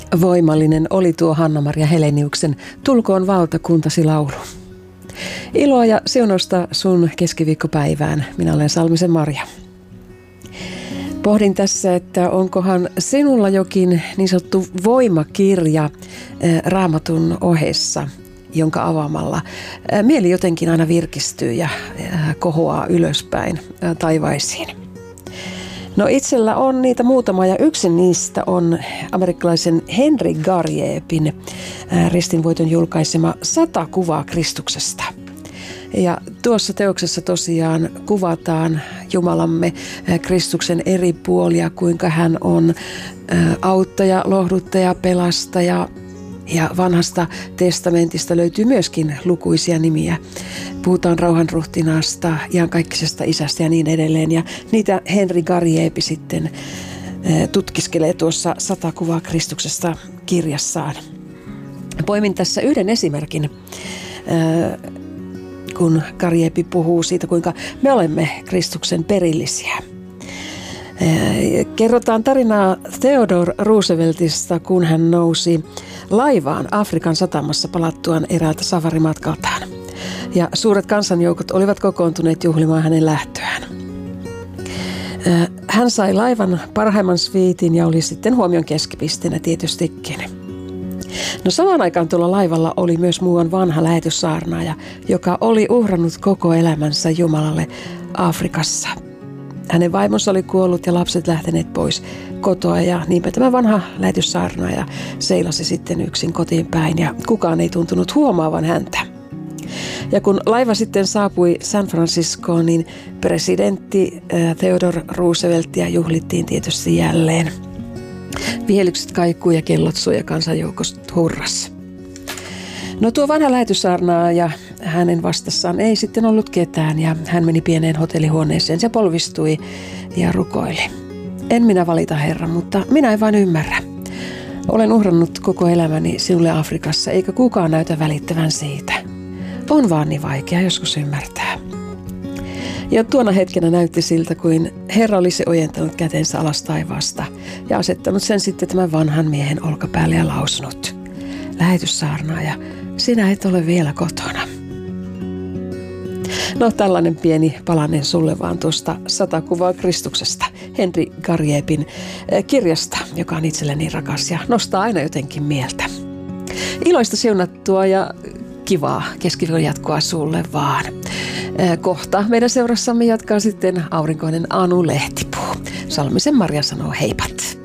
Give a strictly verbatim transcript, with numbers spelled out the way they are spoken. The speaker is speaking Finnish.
Voimallinen oli tuo Hanna-Maria Heleniuksen Tulkoon valtakuntasi laulu. Iloa ja siunausta sun keskiviikkopäivään. Minä olen Salmisen Marja. Pohdin tässä, että onkohan sinulla jokin niin sanottu voimakirja Raamatun ohessa, jonka avaamalla mieli jotenkin aina virkistyy ja kohoaa ylöspäin taivaisiin. No itsellä on niitä muutama ja yksi niistä on amerikkalaisen Henry Garriepin ristinvoiton julkaisema Sata kuvaa Kristuksesta. Ja tuossa teoksessa tosiaan kuvataan Jumalamme Kristuksen eri puolia, kuinka hän on auttaja, lohduttaja, pelastaja. Ja vanhasta testamentista löytyy myöskin lukuisia nimiä. Puhutaan rauhanruhtinaasta, iankaikkisesta isästä ja niin edelleen. Ja niitä Henry Garriepi sitten tutkiskelee tuossa Sata kuvaa Kristuksesta -kirjassaan. Poimin tässä yhden esimerkin, kun Garriepi puhuu siitä, kuinka me olemme Kristuksen perillisiä. Kerrotaan tarinaa Theodore Rooseveltista, kun hän nousi laivaan Afrikan satamassa palattuaan eräältä safarimatkaltaan. Ja suuret kansanjoukot olivat kokoontuneet juhlimaan hänen lähtöään. Hän sai laivan parhaimman sviitin ja oli sitten huomion keskipisteenä tietystikin. No samaan aikaan tuolla laivalla oli myös muuan vanha lähetyssaarnaaja, joka oli uhrannut koko elämänsä Jumalalle Afrikassa. Hänen vaimonsa oli kuollut ja lapset lähteneet pois kotoa ja niinpä tämä vanha lähetyssaarnaaja seilasi sitten yksin kotiin päin ja kukaan ei tuntunut huomaavan häntä. Ja kun laiva sitten saapui San Franciscoon, niin presidentti Theodore Rooseveltia juhlittiin tietysti jälleen. Vihelykset kaikuu ja kellot soi ja kansanjoukot hurras. No tuo vanha lähetyssaarnaaja, hänen vastassaan ei sitten ollut ketään ja hän meni pieneen hotellihuoneeseen ja polvistui ja rukoili. En minä valita, Herra, mutta minä en vain ymmärrä. Olen uhrannut koko elämäni sinulle Afrikassa, eikä kukaan näytä välittävän siitä. On vaan niin vaikea joskus ymmärtää. Ja tuona hetkenä näytti siltä, kuin Herra olisi ojentanut kätensä alas taivaasta ja asettanut sen sitten tämän vanhan miehen olkapäälle ja lausunut. Lähetyssaarnaaja, sinä et ole vielä kotona. No tällainen pieni palanen sulle vaan tuosta Sata kuvaa Kristuksesta, Henry Garriepin kirjasta, joka on itselleni rakas ja nostaa aina jotenkin mieltä. Iloista siunattua ja kivaa keskiviikon jatkoa sulle vaan. Kohta meidän seurassamme jatkaa sitten aurinkoinen Anu Lehtipuu. Salmisen Marja sanoo heipat.